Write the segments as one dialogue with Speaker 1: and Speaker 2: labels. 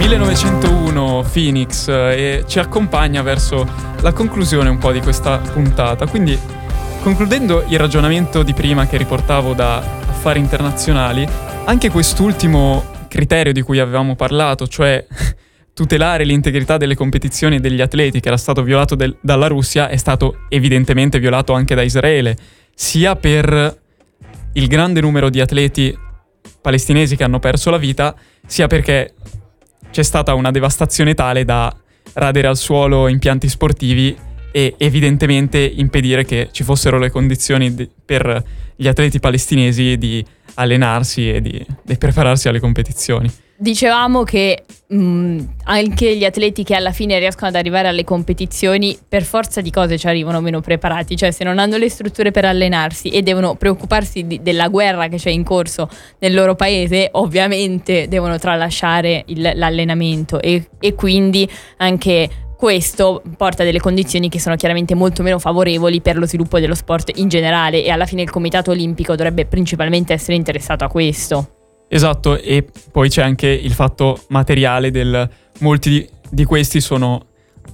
Speaker 1: 1901 Phoenix e ci accompagna verso la conclusione un po' di questa puntata. Quindi, concludendo il ragionamento di prima che riportavo da Affari Internazionali, anche quest'ultimo criterio di cui avevamo parlato, cioè tutelare l'integrità delle competizioni e degli atleti, che era stato violato dalla Russia, è stato evidentemente violato anche da Israele, sia per il grande numero di atleti palestinesi che hanno perso la vita, sia perché c'è stata una devastazione tale da radere al suolo impianti sportivi e evidentemente impedire che ci fossero le condizioni per gli atleti palestinesi di allenarsi e di prepararsi alle competizioni.
Speaker 2: Dicevamo che anche gli atleti che alla fine riescono ad arrivare alle competizioni per forza di cose ci arrivano meno preparati, cioè se non hanno le strutture per allenarsi e devono preoccuparsi della guerra che c'è in corso nel loro paese, ovviamente devono tralasciare l'allenamento e quindi anche questo porta delle condizioni che sono chiaramente molto meno favorevoli per lo sviluppo dello sport in generale, e alla fine il Comitato Olimpico dovrebbe principalmente essere interessato a questo.
Speaker 1: Esatto, e poi c'è anche il fatto materiale molti di questi sono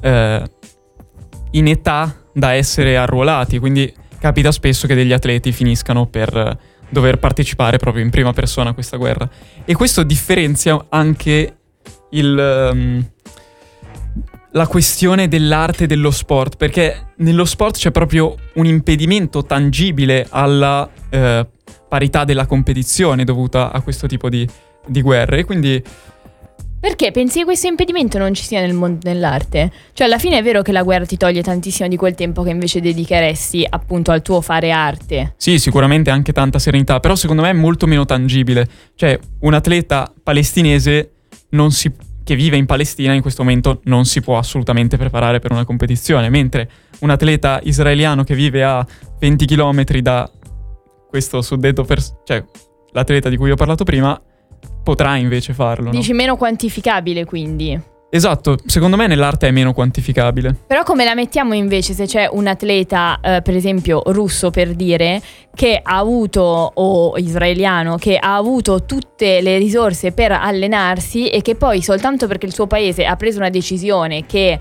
Speaker 1: in età da essere arruolati, quindi capita spesso che degli atleti finiscano per dover partecipare proprio in prima persona a questa guerra. E questo differenzia anche la questione dell'arte dello sport, perché nello sport c'è proprio un impedimento tangibile alla parità della competizione dovuta a questo tipo di guerre, e quindi...
Speaker 2: Perché pensi che questo impedimento non ci sia nel mondo dell'arte? Cioè alla fine è vero che la guerra ti toglie tantissimo di quel tempo che invece dedicheresti appunto al tuo fare arte.
Speaker 1: Sì, sicuramente anche tanta serenità, però secondo me è molto meno tangibile. Cioè un atleta palestinese che vive in Palestina in questo momento non si può assolutamente preparare per una competizione, mentre un atleta israeliano che vive a 20 km da questo suddetto cioè l'atleta di cui ho parlato prima potrà invece farlo.
Speaker 2: Dici, no? Meno quantificabile, quindi.
Speaker 1: Esatto, secondo me nell'arte è meno quantificabile.
Speaker 2: Però come la mettiamo invece se c'è un atleta, per esempio russo per dire, che ha avuto, o israeliano, che ha avuto tutte le risorse per allenarsi e che poi soltanto perché il suo paese ha preso una decisione che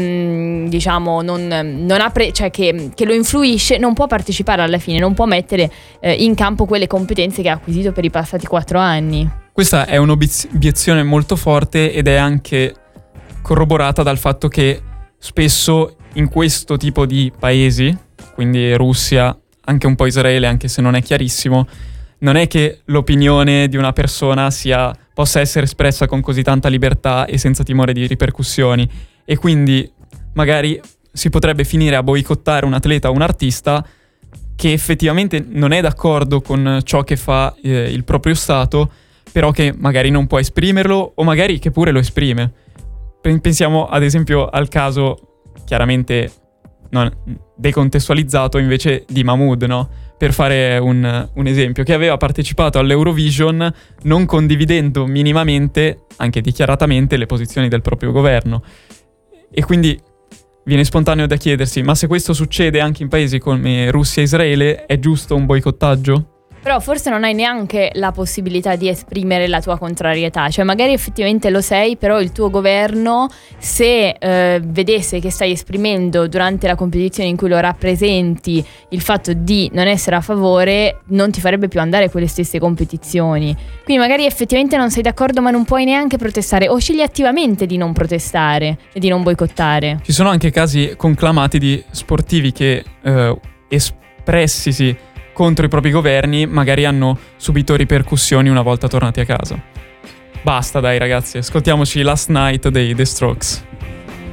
Speaker 2: diciamo non ha cioè che lo influisce, non può partecipare alla fine, non può mettere in campo quelle competenze che ha acquisito per i passati 4 anni.
Speaker 1: Questa è un'obiezione molto forte ed è anche corroborata dal fatto che spesso in questo tipo di paesi, quindi Russia, anche un po' Israele, anche se non è chiarissimo, non è che l'opinione di una persona possa essere espressa con così tanta libertà e senza timore di ripercussioni, e quindi magari si potrebbe finire a boicottare un atleta o un artista che effettivamente non è d'accordo con ciò che fa il proprio stato, però che magari non può esprimerlo o magari che pure lo esprime. Pensiamo ad esempio al caso chiaramente decontestualizzato invece di Mahmood, no? Per fare un esempio, che aveva partecipato all'Eurovision non condividendo minimamente, anche dichiaratamente, le posizioni del proprio governo. E quindi viene spontaneo da chiedersi, ma se questo succede anche in paesi come Russia e Israele, è giusto un boicottaggio?
Speaker 2: Però forse non hai neanche la possibilità di esprimere la tua contrarietà, cioè magari effettivamente lo sei, però il tuo governo, se vedesse che stai esprimendo durante la competizione in cui lo rappresenti il fatto di non essere a favore, non ti farebbe più andare a quelle stesse competizioni. Quindi magari effettivamente non sei d'accordo, ma non puoi neanche protestare, o scegli attivamente di non protestare e di non boicottare.
Speaker 1: Ci sono anche casi conclamati di sportivi che espressisi contro i propri governi magari hanno subito ripercussioni una volta tornati a casa. Basta dai ragazzi, ascoltiamoci Last Night dei The Strokes.